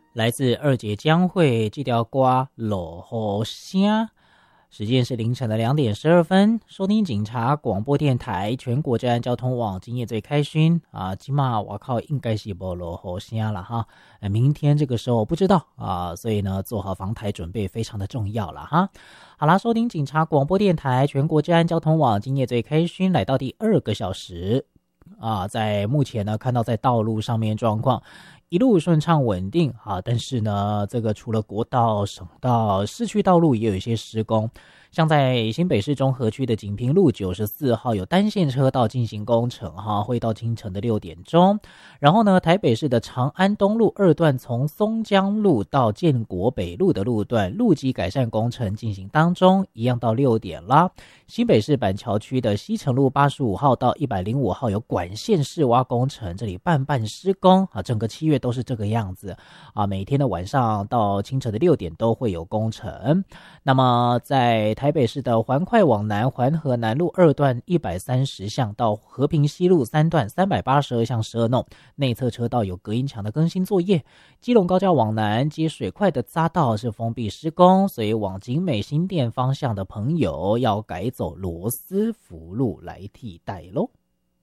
来自二姐江蕙这条歌落雨声，时间是凌晨的2点12分，收听警察广播电台全国治安交通网，今夜最开心啊！今嘛我靠，应该是没落雨声了哈。明天这个时候不知道啊，所以呢，做好防台准备非常的重要了哈。好啦，收听警察广播电台全国治安交通网，今夜最开心来到第2个小时啊，在目前呢，看到在道路上面状况一路顺畅稳定啊，但是呢，这个除了国道、省道、市区道路也有一些施工，像在新北市中和区的锦屏路94号有单线车道进行工程哈，会到清晨的6点钟。然后呢，台北市的长安东路2段从松江路到建国北路的路段路基改善工程进行当中，一样到6点啦。新北市板桥区的西城路85号到105号有管线室挖工程，这里半施工啊，整个7月都是这个样子啊，每天的晚上到清晨的6点都会有工程。那么在台北市的环快往南环河南路2段130巷到和平西路3段382巷12弄，内侧车道有隔音墙的更新作业。基隆高架往南接水块的匝道是封闭施工，所以往景美新店方向的朋友要改走罗斯福路来替代咯。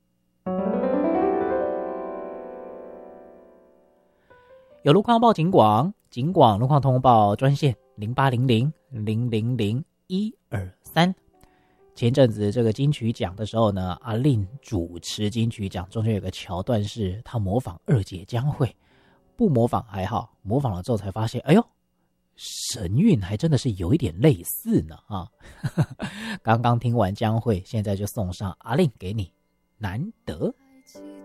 有路况报警广，警广路况通报专线0800000123。前阵子这个金曲奖的时候呢，阿令主持金曲奖，中间有个桥段是他模仿二姐江蕙，不模仿还好，模仿了之后才发现，哎呦，神韵还真的是有一点类似呢啊！刚刚听完江蕙，现在就送上阿令给你，难得。